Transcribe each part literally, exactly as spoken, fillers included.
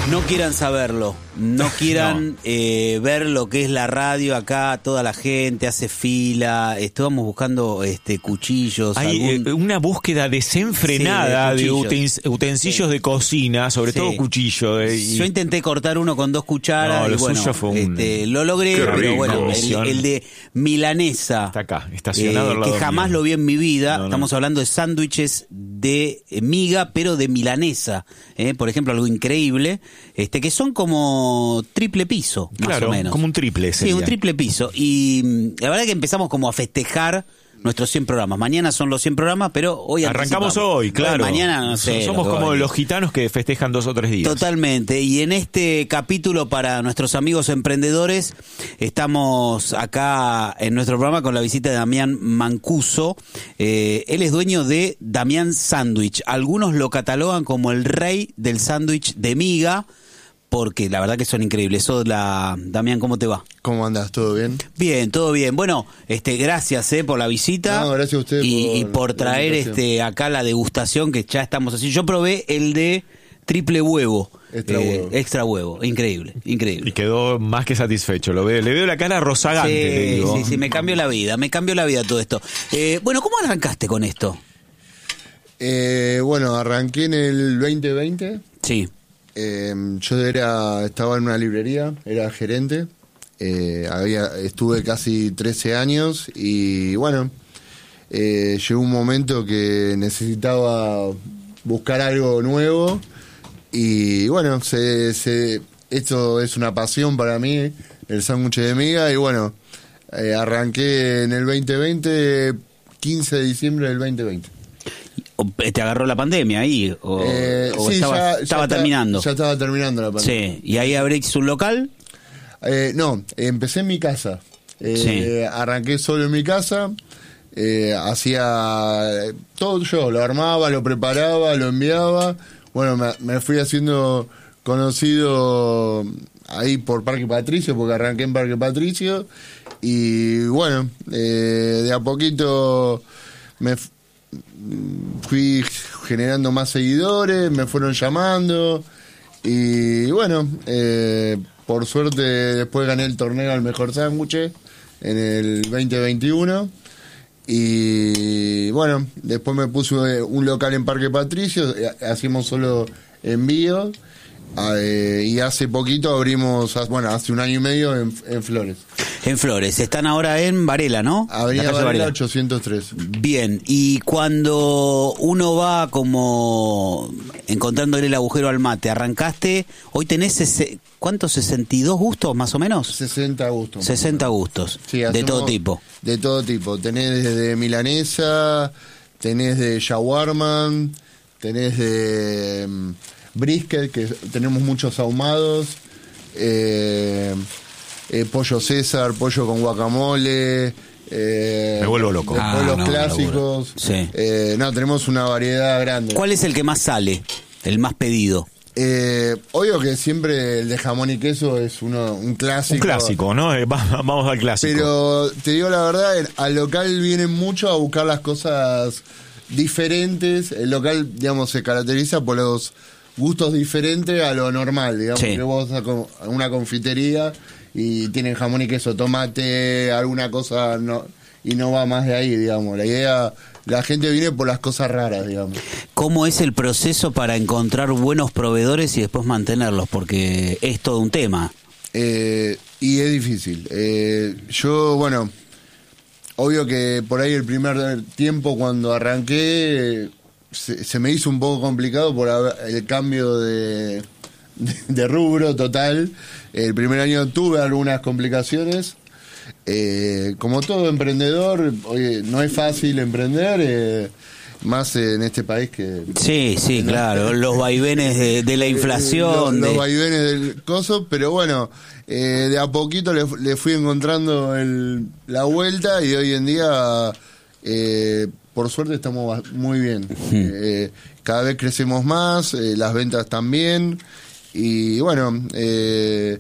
No quieran saberlo, no quieran no. Eh, ver lo que es la radio acá, toda la gente hace fila, estábamos buscando este cuchillos. Hay algún... eh, una búsqueda desenfrenada sí, de, de utens, utensilios sí. de cocina, sobre sí. todo cuchillo. Eh, y... Yo intenté cortar uno con dos cucharas no, lo y bueno, suyo fue un... este, lo logré, Qué pero bueno, el, el de milanesa. Está acá, estacionado eh, al lado que jamás mío. lo vi en mi vida, no, no. estamos hablando de sándwiches de miga, pero de milanesa, eh, por ejemplo, algo increíble. Este, que son como triple piso, más claro, o menos. Como un triple sería. Sí, un triple piso. Y la verdad que empezamos como a festejar nuestros cien programas. Mañana son los cien programas, pero hoy arrancamos hoy, claro. Mañana no sé. Somos como hoy. los gitanos que festejan dos o tres días. Totalmente. Y en este capítulo para nuestros amigos emprendedores, estamos acá en nuestro programa con la visita de Damián Mancuso. Eh, él es dueño de Damián Sándwich. Algunos lo catalogan como el rey del sándwich de miga, porque la verdad que son increíbles. Hola, Damián, ¿cómo te va? ¿Cómo andás? ¿Todo bien? Bien, todo bien. Bueno, este, gracias eh, por la visita. No, gracias a ustedes y, por, y por traer este acá la degustación que ya estamos así. Yo probé el de triple huevo. Extra eh, huevo. Extra huevo. Increíble, increíble. Y quedó más que satisfecho. Lo veo, le veo la cara rozagante, sí, le digo. Sí, sí, me cambió la vida, me cambió la vida todo esto. Eh, bueno, ¿cómo arrancaste con esto? Eh, bueno, arranqué en el veinte veinte. Sí. Eh, yo era estaba en una librería, era gerente, eh, había estuve casi trece años y bueno, eh, llegó un momento que necesitaba buscar algo nuevo y bueno, se, se, esto es una pasión para mí, el sándwich de miga y bueno, eh, arranqué en el veinte veinte, quince de diciembre del veinte veinte. ¿Te agarró la pandemia ahí? ¿O, eh, o sí, estaba, ya, ya estaba está, terminando? Ya estaba terminando la pandemia. Sí, ¿y ahí abrís un local? Eh, no, empecé en mi casa. Eh, sí. Arranqué solo en mi casa. Eh, hacía todo yo, lo armaba, lo preparaba, lo enviaba. Bueno, me, me fui haciendo conocido ahí por Parque Patricio, porque arranqué en Parque Patricio. Y bueno, eh, de a poquito me fui generando más seguidores, me fueron llamando y bueno, eh, por suerte después gané el torneo al mejor sándwich en el veinte veintiuno y bueno, después me puse un local en Parque Patricio, hacíamos solo envíos eh, y hace poquito abrimos, bueno, hace un año y medio en, en Flores. En Flores, están ahora en Varela, ¿no? Avenida Varela, Varela ochocientos tres. Bien, y cuando uno va como encontrándole el agujero al mate, arrancaste, hoy tenés, ese, ¿cuántos? ¿sesenta y dos gustos más o menos? sesenta gustos. sesenta gustos, sí, de todo tipo. De todo tipo, tenés desde milanesa, tenés de shawarma, tenés de um, brisket, que tenemos muchos ahumados, eh... Eh, pollo César, pollo con guacamole, eh, me vuelvo loco. Después ah, los no, clásicos. Sí. Eh, no, tenemos una variedad grande. ¿Cuál es el que más sale? El más pedido. Eh, obvio que siempre el de jamón y queso es uno un clásico. Un clásico, ¿no? Eh, vamos al clásico. Pero te digo la verdad, el, al local vienen mucho a buscar las cosas diferentes. El local, digamos, se caracteriza por los gustos diferentes a lo normal, digamos. Sí. Que vos vas a una confitería y tienen jamón y queso, tomate, alguna cosa, no, y no va más de ahí, digamos. La idea, la gente viene por las cosas raras, digamos. ¿Cómo es el proceso para encontrar buenos proveedores y después mantenerlos? Porque es todo un tema. Eh, y es difícil. Eh, yo, bueno, obvio que por ahí el primer tiempo cuando arranqué se, se me hizo un poco complicado por el cambio de... De, de rubro total. El primer año tuve algunas complicaciones. Eh, como todo emprendedor, oye, no es fácil emprender, eh, más en este país que... Sí, sí, ¿no? Claro, los vaivenes de, de la inflación. Los, los de... vaivenes del coso, pero bueno, eh, de a poquito le, le fui encontrando el, la vuelta y hoy en día, eh, por suerte, estamos muy bien. Hmm. Eh, cada vez crecemos más, eh, las ventas también. Y bueno, eh,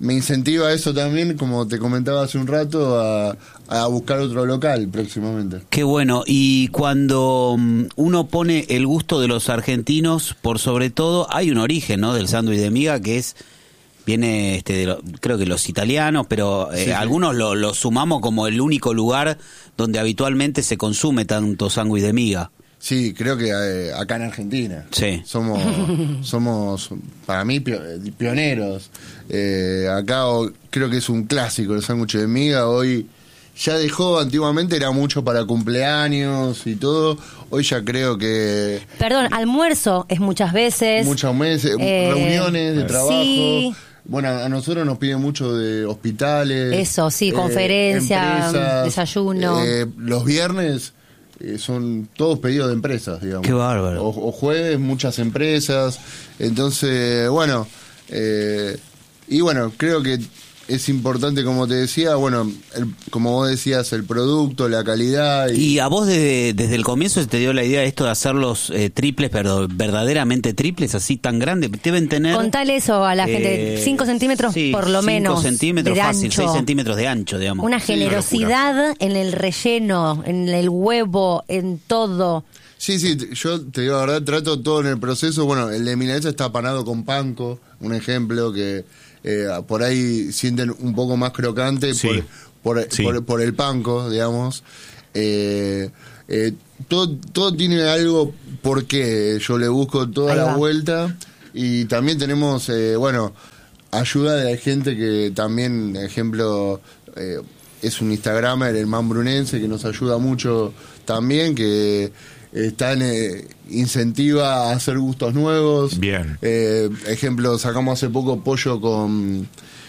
me incentiva eso también, como te comentaba hace un rato, a, a buscar otro local próximamente. Qué bueno. Y cuando um, uno pone el gusto de los argentinos por sobre todo, hay un origen, ¿no?, del sándwich de miga que es viene este de lo, creo que los italianos, pero eh, sí, sí. algunos lo, lo sumamos como el único lugar donde habitualmente se consume tanto sándwich de miga. Sí, creo que eh, acá en Argentina sí. somos, somos para mí pioneros. Eh, acá o, creo que es un clásico el sándwich de miga. Hoy ya dejó, antiguamente era mucho para cumpleaños y todo. Hoy ya creo que... Perdón, almuerzo es muchas veces. Muchas veces, eh, reuniones de trabajo. Sí. Bueno, a nosotros nos piden mucho de hospitales. Eso, sí, eh, conferencia, empresas, desayuno. Eh, los viernes... son todos pedidos de empresas, digamos. Qué bárbaro. O, o jueves, muchas empresas. Entonces, bueno, eh, y bueno, creo que es importante, como te decía, bueno, el, como vos decías, el producto, la calidad. Y, ¿Y a vos desde, desde el comienzo se te dio la idea de esto de hacer los eh, triples, pero verdaderamente triples, así tan grandes? Deben tener... Contale eso a la eh, gente, cinco centímetros sí, por lo menos. cinco centímetros de fácil, ancho. seis centímetros de ancho, digamos. Una generosidad sí, en el relleno, en el huevo, en todo. Sí, sí, yo te digo la verdad, trato todo en el proceso. Bueno, el de milanesa está apanado con panko, un ejemplo que... Eh, por ahí sienten un poco más crocante sí, por, por, sí. por, por el panko, digamos. Eh, eh, todo, todo tiene algo por qué yo le busco toda la vuelta. Y también tenemos, eh, bueno, ayuda de la gente que también, ejemplo, eh, es un Instagramer, el Man Brunense, que nos ayuda mucho también, que... Están, eh, incentiva a hacer gustos nuevos. Bien. Eh, ejemplo, sacamos hace poco pollo con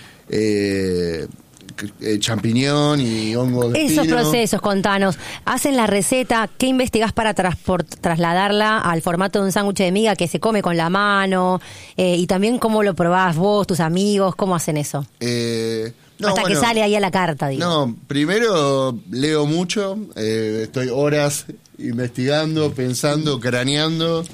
eh, eh, champiñón y hongos de Esos pino. procesos, contanos. Hacen la receta, ¿qué investigás para transport- trasladarla al formato de un sándwich de miga que se come con la mano? Eh, y también cómo lo probás vos, tus amigos, ¿cómo hacen eso? Eh... No, Hasta bueno, que sale ahí a la carta, digo. No, primero leo mucho, eh, estoy horas investigando, pensando, craneando,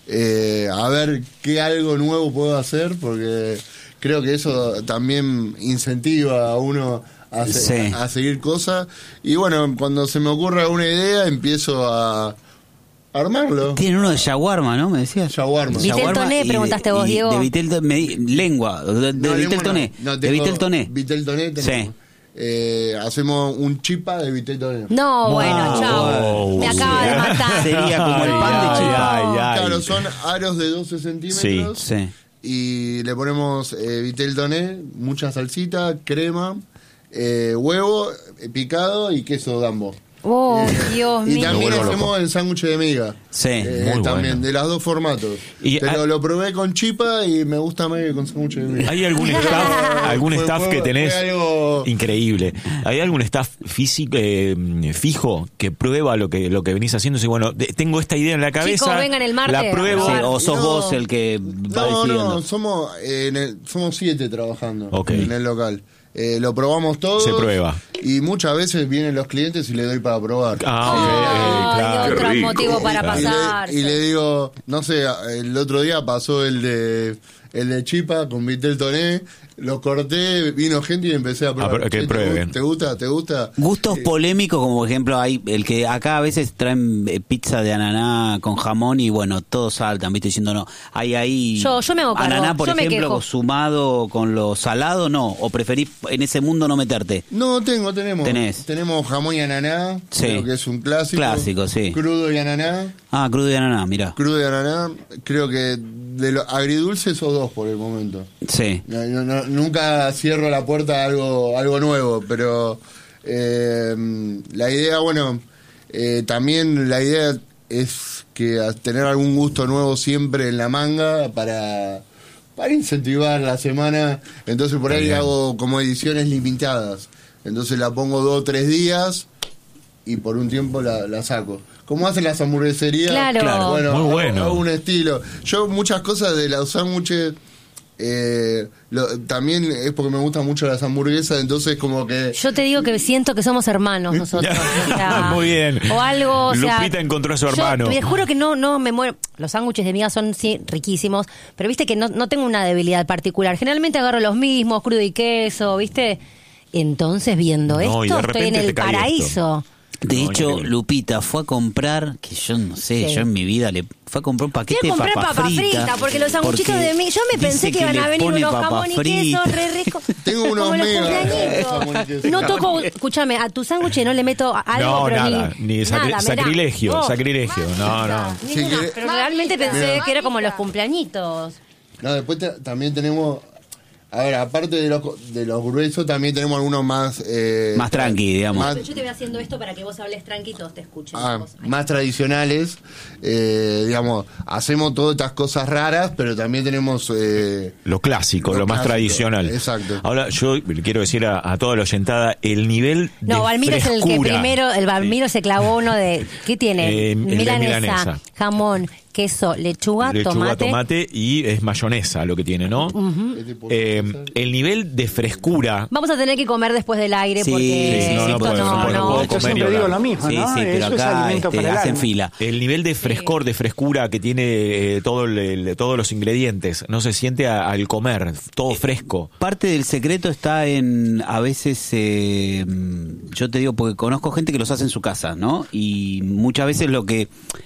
eh, a ver qué algo nuevo puedo hacer, porque creo que eso también incentiva a uno a, se, sí. a, a seguir cosas. Y bueno, cuando se me ocurre una idea, empiezo a... armarlo. Tiene uno de shawarma, ¿no? Me decías. Shawarma. Vitel Toné, preguntaste vos, y Diego. De Vitel, me, lengua, de, de no, Vitel Toné. No, de Vitel Toné. Vitel Toné tenemos. Sí. Eh, hacemos un chipa de Vitel Toné. No, wow, bueno, chao. Wow, me acaba sí. de matar. Sería como el pan de chipa. Ay, ay, ay. Claro, son aros de doce centímetros. Sí, sí. Y le ponemos eh, Vitel Toné, mucha salsita, crema, eh, huevo eh, picado y queso Dambo. Oh, eh, Dios y mío. también bueno, hacemos loco. el sándwich de miga. Sí, eh, muy también, bueno. de los dos formatos. Y Pero a... lo probé con chipa y me gusta más que con sándwich de miga. ¿Hay algún staff, algún fue, staff fue, que tenés? Algo... Increíble. ¿Hay algún staff físico, eh, fijo que prueba lo que lo que venís haciendo? Si, bueno, de, tengo esta idea en la cabeza. Chicos, vengan el martes. La pruebo. Sí, o sos no. vos el que va no, decidiendo. No, somos, eh, en el, somos siete trabajando okay. en el local. Eh, lo probamos todos. Se prueba. Y muchas veces vienen los clientes y le doy para probar. Ah, oh, okay, claro. otro motivo para pasar. Y, y le digo, no sé, el otro día pasó el de el de chipa con Vitel Toné, lo corté, vino gente y empecé a probar. Ah, que ¿Te, prueben. ¿Te gusta? ¿Te gusta? Gustos eh, polémicos, como por ejemplo hay el que acá a veces traen pizza de ananá con jamón y bueno, todos saltan, ¿viste? Diciendo no. Hay ahí yo, yo me hago cargo. ananá, por yo ejemplo, sumado con lo salado, no. ¿O preferís en ese mundo no meterte? No, tengo, tenemos. ¿Tenés? Tenemos jamón y ananá, sí. creo que es un clásico. Clásico, sí. Crudo y ananá. Ah, crudo y ananá, mirá. Crudo y ananá, creo que de los agridulces o dos por el momento. Sí. No, no, no, nunca cierro la puerta a algo, algo nuevo, pero eh, la idea, bueno, eh, también la idea es que a tener algún gusto nuevo siempre en la manga para, para incentivar la semana. Entonces por ahí hago como ediciones limitadas. Entonces la pongo dos o tres días y por un tiempo la, la saco. Como hacen las hamburgueserías. Claro. Claro. Bueno, muy bueno. Hago un estilo. Yo muchas cosas de los sándwiches Eh, lo, también es porque me gustan mucho las hamburguesas, entonces como que... Yo te digo que siento que somos hermanos nosotros. O sea, muy bien. O algo, o sea, Lupita encontró a su yo hermano. te juro que no, no me muero. Los sándwiches de miga son sí, riquísimos, pero viste que no, no tengo una debilidad particular. Generalmente agarro los mismos, crudo y queso, ¿viste? Entonces, viendo No, y de esto, estoy en repente el te cae paraíso. De No, hecho, increíble. Lupita fue a comprar, que yo no sé, Sí. yo en mi vida le fue a comprar un paquete Fui a comprar de papa, papa frita, frita, porque los sanguchitos porque de mí, yo me dice pensé que iban a le venir pone unos papa jamón y queso frita. re ricos. Tengo unos como los mega cumpleañitos. jamón y queso. No toco, escúchame, a tu sándwich no le meto algo, No, pero nada, ni, ni sacri- nada, me da- sacrilegio, Oh, sacrilegio, no, no. nada, Si ninguna. querés- Pero realmente pensé que era como los cumpleañitos. No, después te- también tenemos... A ver, aparte de los, de los gruesos, también tenemos algunos más... Eh, Más tranqui, digamos. más- Yo te voy haciendo esto para que vos hables tranqui y todos te escuchen. Ah, Vos- más tradicionales, eh, digamos, hacemos todas estas cosas raras, pero también tenemos... Eh, Lo clásico, lo, Lo más clásico, tradicional. exacto. Ahora, yo le quiero decir a, a toda la oyentada, el nivel de No, Valmiro es el que frescura. primero, el Valmiro se clavó uno de, ¿qué tiene? Eh, el de milanesa, milanesa. jamón, queso, lechuga, Lechuga, tomate. tomate y es mayonesa lo que tiene, ¿no? este tipo- Eh, el nivel de frescura. Vamos a tener que comer después del aire Sí, porque sí, no, no esto puedo, no, no puedo, no. no puedo Yo comer siempre ni digo hablar. lo mismo, Sí, ¿no? sí, pero Eso es acá alimento este, para el hacen alma. fila. El nivel de frescor, de frescura que tiene eh, todo el- el- todos los ingredientes, no se siente a- al comer, todo fresco. Parte del secreto está en, a veces, eh, yo te digo, porque conozco gente que los hace en su casa, ¿no? Y muchas veces lo que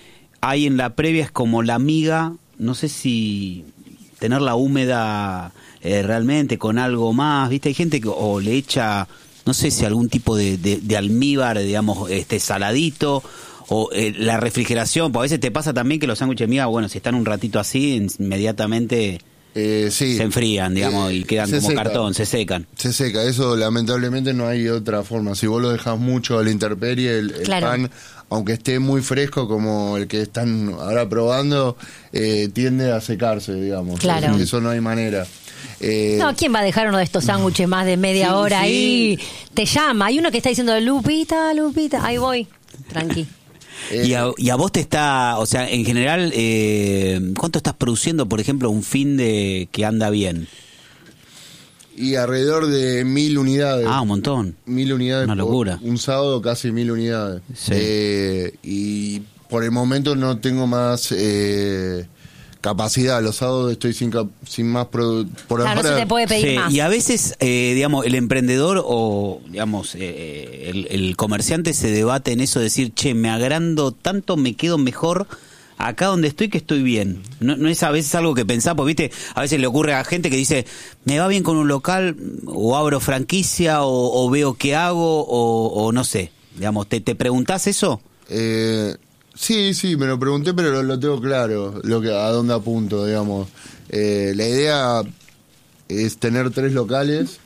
hay en la previa es como la miga, no sé si tenerla húmeda eh, realmente con algo más, ¿viste? Hay gente que o le echa, no sé si algún tipo de, de, de almíbar, digamos, este saladito, o eh, la refrigeración, porque a veces te pasa también que los sándwiches de miga, bueno, si están un ratito así, en- inmediatamente eh, sí. se enfrían, digamos, Eh, y quedan se como seca. cartón, se secan. Se seca, eso lamentablemente no hay otra forma. Si vos lo dejas mucho a la intemperie, el, el Claro. pan, aunque esté muy fresco como el que están ahora probando, eh, tiende a secarse, digamos. Claro. Eso, eso no hay manera. Eh, No, ¿quién va a dejar uno de estos sándwiches más de media Sí, hora sí. ahí? Te llama, hay uno que está diciendo, Lupita, Lupita, ahí voy, tranqui. eh, Y a, y a vos te está, o sea, en general, eh, ¿cuánto estás produciendo, por ejemplo, un fin de que anda bien? y alrededor de mil unidades. Ah, un montón. Mil unidades. Una por- locura. Un sábado casi mil unidades. Sí. Eh, y por el momento no tengo más eh, capacidad. Los sábados estoy sin, cap- sin más produ- por Claro, no ahora. se te puede pedir Sí, más. y a veces, eh, digamos, el emprendedor o, digamos, eh, el, el comerciante se debate en eso de decir, che, me agrando tanto, me quedo mejor acá donde estoy que estoy bien. No, no es a veces algo que pensás, porque, viste, a veces le ocurre a gente que dice, me va bien con un local, o abro franquicia, o, o veo qué hago, o, o no sé. Digamos, ¿te, te preguntás eso? Eh, sí, sí, me lo pregunté, pero lo, lo tengo claro, lo que a dónde apunto, digamos. Eh, la idea es tener tres locales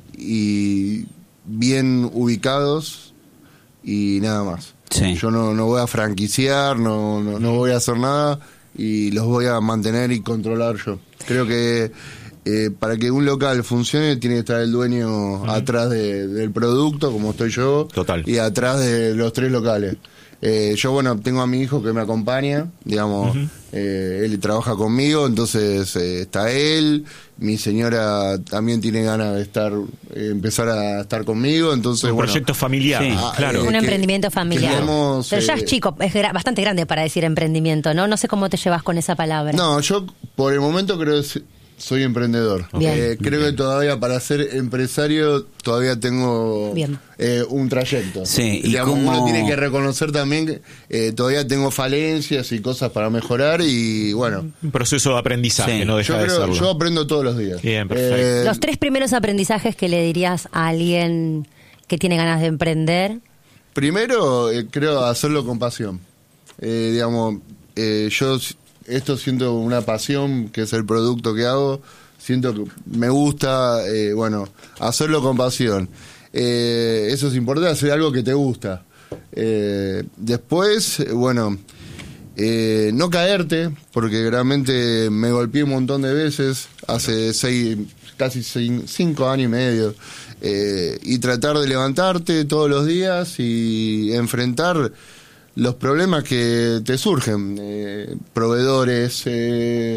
y bien ubicados y nada más. Sí. Yo no, no voy a franquiciar, no, no, no voy a hacer nada y los voy a mantener y controlar yo. Creo que eh, para que un local funcione tiene que estar el dueño atrás de- del producto, como estoy yo, Total. y atrás de los tres locales. Eh, yo, bueno, tengo a mi hijo que me acompaña, digamos, eh, él trabaja conmigo, entonces eh, está él, mi señora también tiene ganas de estar, eh, empezar a estar conmigo, entonces, Un bueno, proyecto familiar, Sí. Ah, claro. eh, Un que- emprendimiento familiar. queremos, Pero ya eh, es chico, es gra- bastante grande para decir emprendimiento, ¿no? No sé cómo te llevas con esa palabra. No, yo por el momento creo que soy emprendedor. Bien. Eh, creo que todavía para ser empresario todavía tengo Bien. eh, un trayecto. Sí, y Digamos, cómo- uno tiene que reconocer también que eh, todavía tengo falencias y cosas para mejorar y bueno, Un proceso de aprendizaje, Sí. no deja yo de creo, serlo. yo aprendo todos los días. Bien, perfecto. Eh, Los tres primeros aprendizajes que le dirías a alguien que tiene ganas de emprender. Primero, eh, creo hacerlo con pasión. Eh, digamos, eh, yo s- esto siento una pasión, que es el producto que hago. Siento que me gusta, eh, bueno, hacerlo con pasión. Eh, eso es importante, hacer algo que te gusta. Eh, después, eh, bueno, eh, no caerte, porque realmente me golpeé un montón de veces, hace seis, casi seis- cinco años y medio, eh, y tratar de levantarte todos los días y enfrentar los problemas que te surgen, eh, proveedores, eh,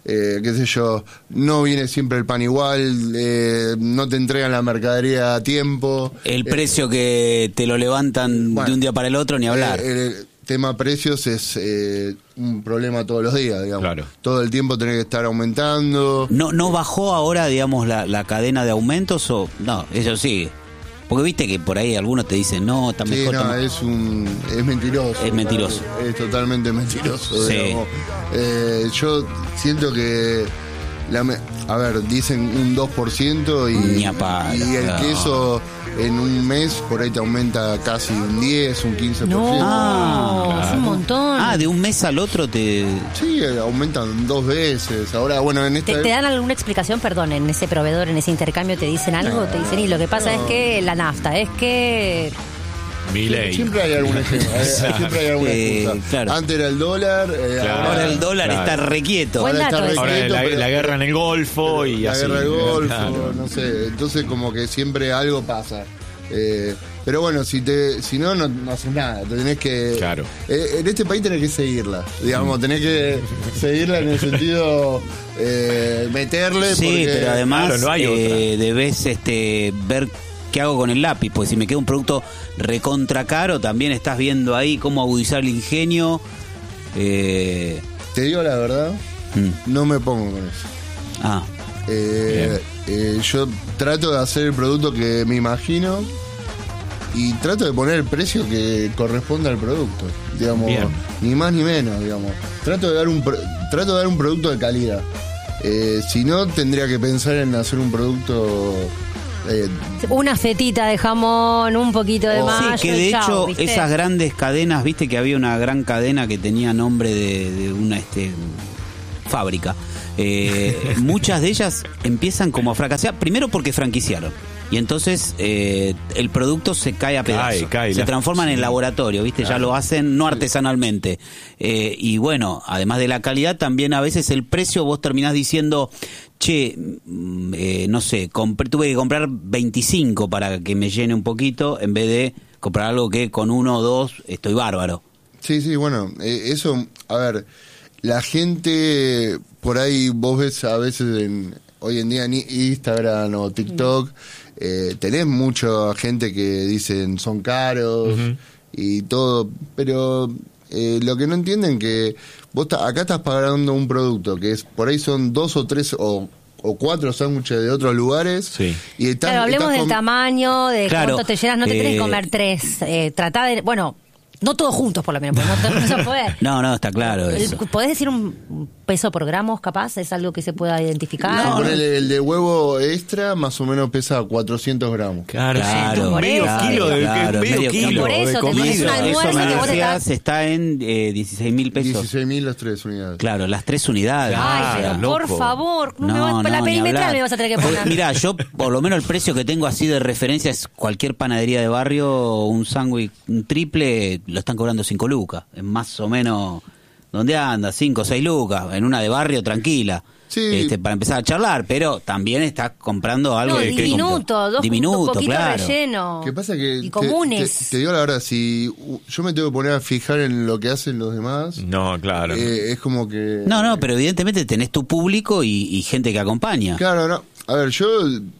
eh, qué sé yo, no viene siempre el pan igual, eh, no te entregan la mercadería a tiempo. El eh, precio que te lo levantan bueno, de un día para el otro, ni hablar. Eh, el tema precios es eh, un problema todos los días, digamos. Claro. Todo el tiempo tenés que estar aumentando. ¿No, no bajó ahora, digamos, la, la cadena de aumentos o...? No, eso sigue. Porque viste que por ahí algunos te dicen, no, está Sí, mejor. no, está es un es mentiroso. Es mentiroso. Es totalmente mentiroso. Sí. Digamos. Eh, yo siento que, la me- a ver, dicen un dos por ciento y, Ni a palo, y el no. queso en un mes por ahí te aumenta casi un diez, un quince por ciento. No, Ah, es un montón. Ah, de un mes al otro te... Sí, eh, aumentan dos veces. Ahora, bueno, en esta... ¿Te, te dan alguna explicación, perdón, en ese proveedor, en ese intercambio, te dicen algo? Te dicen, y lo que pasa es que la nafta, es que... Milei. Siempre hay alguna excusa. hay- Siempre hay alguna Eh, excusa. claro. Antes era el dólar. eh, Claro. Ahora el dólar Claro. está requieto. Buen Ahora está dato ese. Ahora requieto, la, pero- la guerra en el Golfo y la así. guerra del Golfo, Claro. no sé. Entonces, como que siempre algo pasa. Eh, pero bueno, si te si no, no, no haces nada. Te tenés que. Claro. Eh, en este país tenés que seguirla. Digamos, tenés que seguirla en el sentido. Eh, meterle. Sí, porque, pero además Claro, no hay eh, debes este, ver qué hago con el lápiz, pues si me queda un producto recontra caro, también estás viendo ahí cómo agudizar el ingenio. Eh, Te digo la verdad, mm, no me pongo con eso. ah, Eh, eh, yo trato de hacer el producto que me imagino y trato de poner el precio que corresponde al producto, digamos, Bien. ni más ni menos, digamos. Trato de dar un pro- trato de dar un producto de calidad. Eh, si no, tendría que pensar en hacer un producto eh, Una fetita de jamón, un poquito de Oh. sí, mayo que de y chau, hecho ¿viste? esas grandes cadenas, viste que había una gran cadena que tenía nombre de, de una este fábrica. Eh, muchas de ellas empiezan como a fracasar, primero porque franquiciaron. Y entonces eh, el producto se cae a pedazos. Cae, cae, se la- transforman en sí. laboratorio, ¿viste? Ya lo hacen no artesanalmente. Eh, y bueno, además de la calidad, también a veces el precio, vos terminás diciendo, che, mm, eh, no sé, compré, tuve que comprar veinticinco para que me llene un poquito, en vez de comprar algo que con uno o dos estoy bárbaro. sí, sí, bueno, eh, eso, a ver, la gente por ahí vos ves a veces en, hoy en día en Instagram o TikTok, eh, tenés mucha gente que dicen son caros y todo, pero eh, lo que no entienden que vos ta- acá estás pagando un producto que es por ahí son dos o tres o, o cuatro sándwiches de otros lugares Sí. y estás, Claro, hablemos estás del con- tamaño, de Claro, cuánto te llenas, no te tenés eh, que comer tres. Eh, tratá de, bueno, no todos juntos por lo menos, porque no, no se puede. No, no, está claro El- eso. ¿Podés decir un peso por gramos, capaz? ¿Es algo que se pueda identificar? Sí, ponele el de huevo extra más o menos pesa cuatrocientos gramos. Claro, Claro, sí, por medio eso. kilo de, Claro, medio medio kilo kilo. Por eso, de te comida. pones un almuerzo Eso me que vos te decías, estás- está en eh, dieciséis mil pesos. dieciséis mil las tres unidades. Claro, las tres unidades. Ay, Ah, pero loco. por favor, no, me vas, la ni perimetral hablar. me vas a tener que Porque, poner. Mirá, yo por lo menos el precio que tengo así de referencia es cualquier panadería de barrio, un sándwich, un triple, lo están cobrando cinco lucas. Es más o menos, ¿dónde anda? cinco o seis lucas, en una de barrio tranquila. Sí. Este, para empezar a charlar, pero también estás comprando algo No, de que- diminuto, dos diminuto, poquitos claro. relleno. ¿Qué pasa que Y te- comunes. Te, te digo la verdad, si uh, yo me tengo que poner a fijar en lo que hacen los demás, No, claro. eh, es como que... No, no, pero evidentemente tenés tu público y, y gente que acompaña. Claro, no. A ver, yo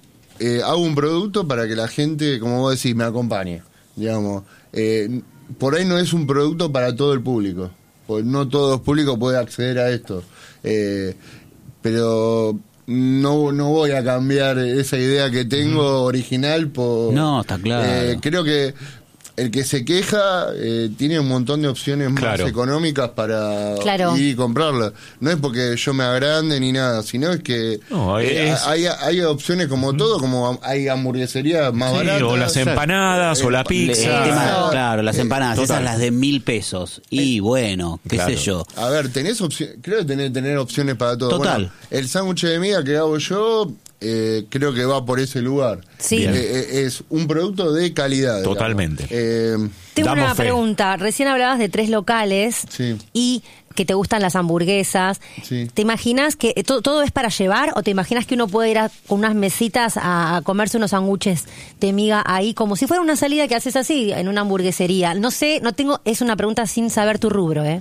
eh, hago un producto para que la gente, como vos decís, me acompañe. Digamos, Eh, por ahí no es un producto para todo el público. Pues no todo el público puede acceder a esto. Eh, pero no, no voy a cambiar esa idea que tengo original por... No, está claro. Eh, creo que el que se queja eh, tiene un montón de opciones Claro. más económicas para Claro. ir y comprarla. No es porque yo me agrande ni nada, sino es que No, eh, es- hay, hay opciones como todo, como hay hamburgueserías más Sí, baratas. o las empanadas, o la Eh, El pizza. tema- Eso. claro, las Eh, empanadas, total. esas las de mil pesos. Y bueno, qué Claro. sé yo. A ver, tenés opciones, creo que tenés tener opciones para todo. Total. Bueno, el sándwich de miga que hago yo, eh, creo que va por ese lugar. Sí. Eh, eh, es un producto de calidad. digamos. Totalmente. Eh, Tengo Damos una fe. pregunta. Recién hablabas de tres locales Sí. y que te gustan las hamburguesas. Sí. ¿Te imaginas que eh, to- todo es para llevar o te imaginas que uno puede ir a- con unas mesitas a, a comerse unos sándwiches de miga ahí como si fuera una salida que haces así en una hamburguesería? No sé, no tengo, es una pregunta sin saber tu rubro, ¿eh?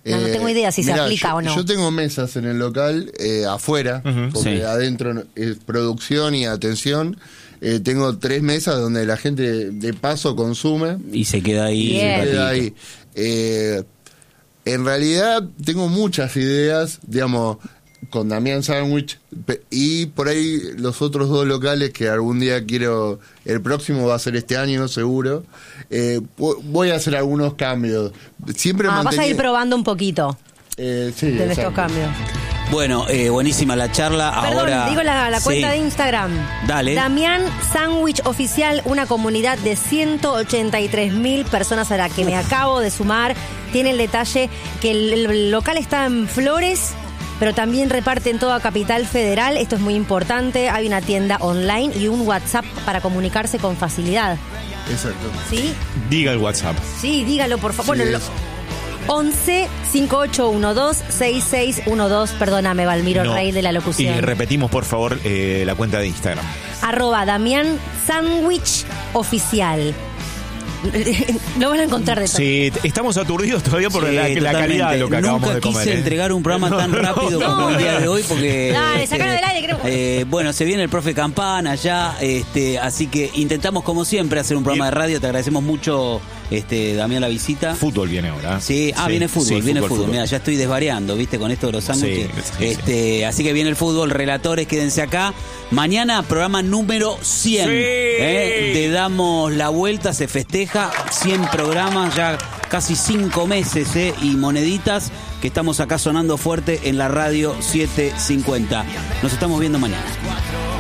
No, no tengo idea si se mirá, aplica yo, o no. Yo tengo mesas en el local eh, afuera, Ujú, porque sí. adentro es producción y atención. Eh, tengo tres mesas donde la gente de paso consume. Y se queda ahí. Bien. un Queda ratito. ahí. Eh, en realidad tengo muchas ideas, digamos, con Damián Sandwich pe- y por ahí los otros dos locales que algún día quiero, el próximo va a ser este año seguro, eh, vo- voy a hacer algunos cambios. Siempre Ah, vas a ir mantení- probando un poquito eh, sí, de estos exacto. cambios. Bueno, eh, buenísima la charla. Perdón, Ahora, digo la, la cuenta sí. de Instagram. Dale. Damián Sandwich Oficial, una comunidad de ciento ochenta y tres mil personas a la que me acabo de sumar. Tiene el detalle que el, el local está en Flores, pero también reparte en toda Capital Federal. Esto es muy importante. Hay una tienda online y un WhatsApp para comunicarse con facilidad. Exacto. ¿Sí? Diga el WhatsApp. Sí, dígalo, por favor. Sí, Bueno, es- lo- once cinco ocho uno dos seis seis uno dos. Perdóname, Valmiro, No. rey de la locución. Y repetimos, por favor, eh, la cuenta de Instagram. Arroba Damián Sandwich Oficial. Lo van a encontrar de todo. Sí, t- estamos aturdidos todavía por Sí, la, la totalmente. calidad de lo que acabamos Nunca de comer. quise ¿eh? entregar un programa tan No, no. rápido No, como el no. día de hoy porque Dale, sacalo del aire, queremos- eh, bueno, se viene el profe Campana ya, este, así que intentamos como siempre hacer un programa de radio. Te agradecemos mucho, este, Damián, la visita. Fútbol viene ahora. Sí, ah, viene fútbol, sí, viene fútbol. Mira, ya estoy desvariando, ¿viste? Con esto de los sándwiches. Sí, sí, este, así que viene el fútbol, relatores, quédense acá. Mañana, programa número cien. Sí. ¿eh? Te damos la vuelta, se festeja. cien programas, ya casi cinco meses, ¿eh? Y moneditas que estamos acá sonando fuerte en la radio setecientos cincuenta. Nos estamos viendo mañana.